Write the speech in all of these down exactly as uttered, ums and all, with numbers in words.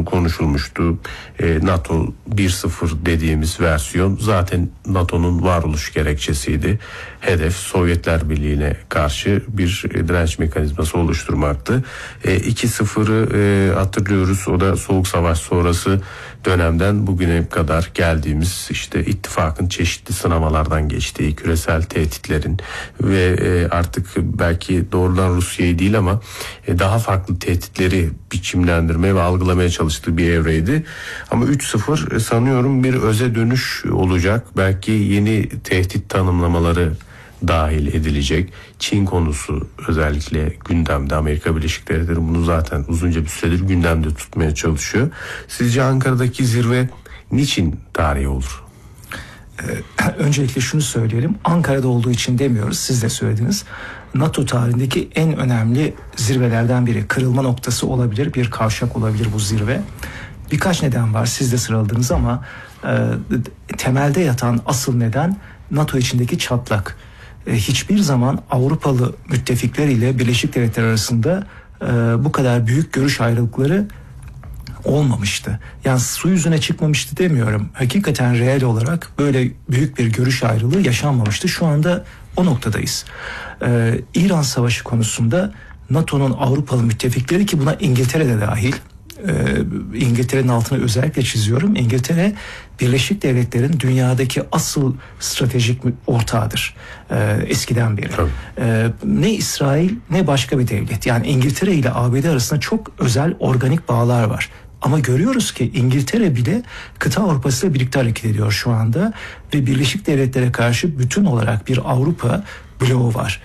konusu konuşulmuştu. E, NATO bir sıfır dediğimiz versiyon zaten NATO'nun varoluş gerekçesiydi. Hedef Sovyetler Birliği'ne karşı bir direnç mekanizması oluşturmaktı. E, iki sıfırı e, hatırlıyoruz. O da Soğuk Savaş sonrası dönemden bugüne kadar geldiğimiz işte ittifakın çeşitli sınamalardan geçtiği, küresel tehditlerin ve e, artık belki doğrudan Rusya'yı değil ama e, daha farklı tehditleri biçimlendirmeye ve algılamaya çalıştığı bir evreydi. Ama üç sıfır sanıyorum bir öze dönüş olacak. Belki yeni tehdit tanımlamaları dahil edilecek. Çin konusu özellikle gündemde. Amerika Birleşik Devletleri bunu zaten uzunca bir süredir gündemde tutmaya çalışıyor. Sizce Ankara'daki zirve niçin tarihi olur? Ee, öncelikle şunu söyleyelim. Ankara'da olduğu için demiyoruz. Siz de söylediniz. NATO tarihindeki en önemli zirvelerden biri. Kırılma noktası olabilir, bir kavşak olabilir bu zirve. Birkaç neden var. Siz de sıraladınız ama e, temelde yatan asıl neden NATO içindeki çatlak. E, hiçbir zaman Avrupalı müttefikler ile Birleşik Devletler arasında e, bu kadar büyük görüş ayrılıkları olmamıştı. Yani su yüzüne çıkmamıştı demiyorum. Hakikaten reel olarak böyle büyük bir görüş ayrılığı yaşanmamıştı. Şu anda o noktadayız. Ee, İran Savaşı konusunda NATO'nun Avrupalı müttefikleri, ki buna İngiltere de dahil, e, İngiltere'nin altını özellikle çiziyorum. İngiltere, Birleşik Devletler'in dünyadaki asıl stratejik ortağıdır. E, eskiden beri. E, ne İsrail ne başka bir devlet. Yani İngiltere ile A B D arasında çok özel organik bağlar var. Ama görüyoruz ki İngiltere bile kıta Avrupa'sı ile birlikte hareket ediyor şu anda ve Birleşik Devletler'e karşı bütün olarak bir Avrupa bloğu var.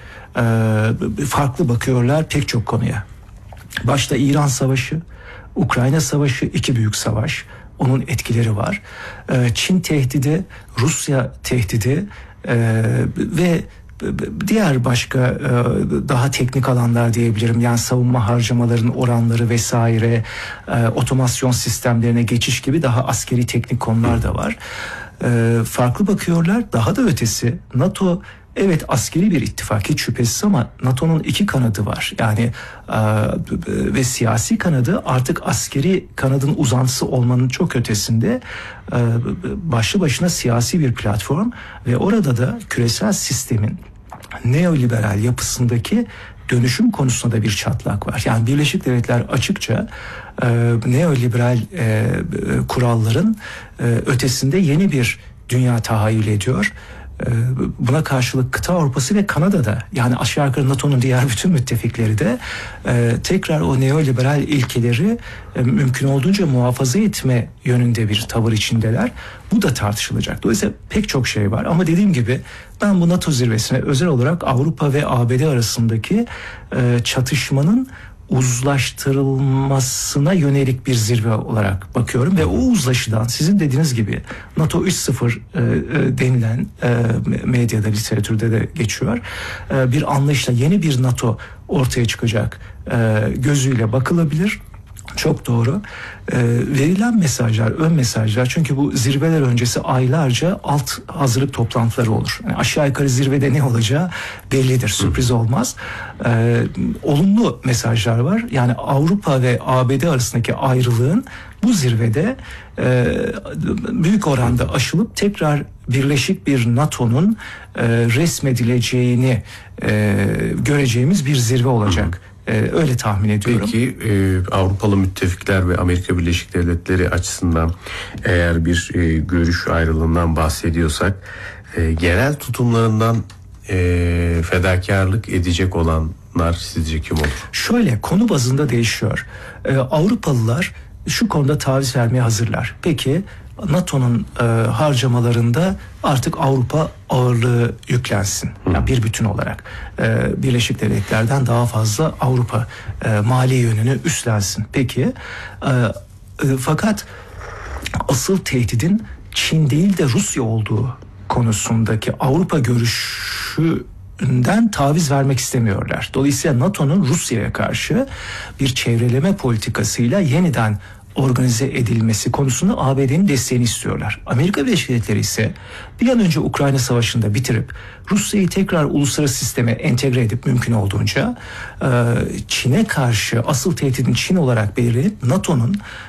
Ee, farklı bakıyorlar pek çok konuya. Başta İran Savaşı, Ukrayna Savaşı, iki büyük savaş. Onun etkileri var. Ee, Çin tehdidi, Rusya tehdidi e, ve diğer başka daha teknik alanlar diyebilirim. Yani savunma harcamaların oranları vesaire, otomasyon sistemlerine geçiş gibi daha askeri teknik konular da var. Farklı bakıyorlar. Daha da ötesi, NATO evet askeri bir ittifak hiç şüphesiz ama NATO'nun iki kanadı var. Yani ve siyasi kanadı artık askeri kanadın uzantısı olmanın çok ötesinde başlı başına siyasi bir platform ve orada da küresel sistemin neoliberal yapısındaki dönüşüm konusunda da bir çatlak var. Yani Birleşik Devletler açıkça e, neoliberal e, kuralların e, ötesinde yeni bir dünya tahayyül ediyor. Buna karşılık kıta Avrupa'sı ve Kanada'da, yani aşağı yukarı NATO'nun diğer bütün müttefikleri de e, tekrar o neoliberal ilkeleri e, mümkün olduğunca muhafaza etme yönünde bir tavır içindeler. Bu da tartışılacak. Dolayısıyla pek çok şey var ama dediğim gibi ben bu NATO zirvesine özel olarak Avrupa ve A B D arasındaki e, çatışmanın uzlaştırılmasına yönelik bir zirve olarak bakıyorum ve o uzlaşıdan sizin dediğiniz gibi NATO üç sıfır e, e, denilen e, medyada, literatürde de geçiyor. E, bir anlayışla yeni bir NATO ortaya çıkacak e, gözüyle bakılabilir. Çok doğru. Ee, verilen mesajlar, ön mesajlar, çünkü bu zirveler öncesi aylarca alt hazırlık toplantıları olur. Yani aşağı yukarı zirvede ne olacağı bellidir, sürpriz olmaz. Ee, olumlu mesajlar var. Yani Avrupa ve A B D arasındaki ayrılığın bu zirvede e, büyük oranda aşılıp tekrar birleşik bir NATO'nun e, resmedileceğini e, göreceğimiz bir zirve olacak. Ee, öyle tahmin ediyorum. Peki e, Avrupalı müttefikler ve Amerika Birleşik Devletleri açısından eğer bir e, görüş ayrılığından bahsediyorsak e, genel tutumlarından e, fedakarlık edecek olanlar sizce kim olur? Şöyle, konu bazında değişiyor. Ee, Avrupalılar şu konuda taviz vermeye hazırlar. Peki NATO'nun e, harcamalarında artık Avrupa ağırlığı yüklensin. Yani bir bütün olarak e, Birleşik Devletler'den daha fazla Avrupa e, mali yönünü üstlensin. Peki e, e, fakat asıl tehdidin Çin değil de Rusya olduğu konusundaki Avrupa görüşünden taviz vermek istemiyorlar. Dolayısıyla NATO'nun Rusya'ya karşı bir çevreleme politikasıyla yeniden organize edilmesi konusunda A B D'nin desteğini istiyorlar. Amerika Birleşik Devletleri ise bir an önce Ukrayna Savaşı'nda bitirip Rusya'yı tekrar uluslararası sisteme entegre edip mümkün olduğunca Çin'e karşı asıl tehdidin Çin olarak belirlenip NATO'nun